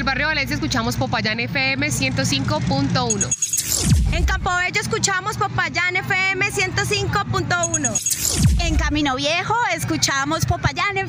barrio Valencia escuchamos Popayán FM 105.1. En Campobello escuchamos Popayán FM 105.1. En Camino Viejo escuchamos Popayán